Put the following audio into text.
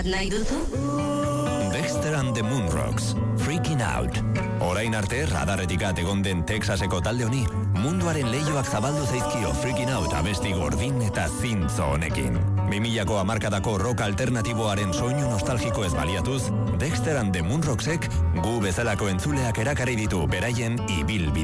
bat nahi duzu? Dexter and the Moonrocks, Freaking Out. Orain arte, radarretik egon den Texaseko talde honi, munduaren leioak zabaldu zaizkio Freaking Out abesti gordin eta zintzo honekin. 2000ko hamarkadako rock alternatiboaren soinu nostalgiko ez baliatuz, Dexter and the Moonrocksek gu bezalako entzuleak erakarri ditu beraien ibilbide.